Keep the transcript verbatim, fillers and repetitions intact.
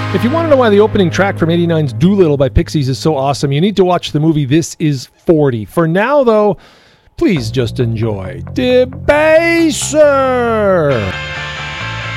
If you want to know why the opening track from eighty-nine's Doolittle by Pixies is so awesome, you need to watch the movie This Is forty. For now, though, please just enjoy Debaser!